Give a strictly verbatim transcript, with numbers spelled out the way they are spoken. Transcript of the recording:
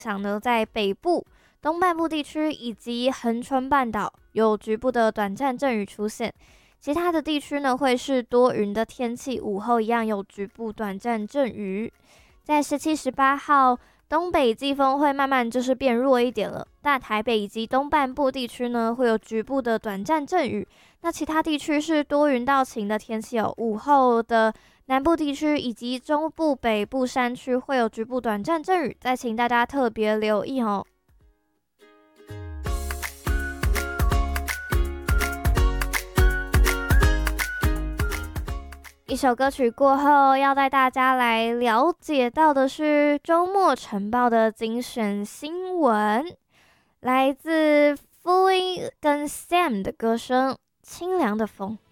响呢，在北部、东半部地区以及恒春半岛有局部的短暂阵雨出现。其他的地区呢会是多云的天气，午后一样有局部短暂阵雨。在十七、十八号，东北季风会慢慢就是变弱一点了。大台北以及东半部地区呢会有局部的短暂阵雨，那其他地区是多云到晴的天气哦。午后的南部地区以及中部、北部山区会有局部短暂阵雨，再请大家特别留意哦。一首歌曲过后，要带大家来了解到的是周末晨报的精选新闻，来自 Fully 跟 Sam 的歌声《清凉的风》。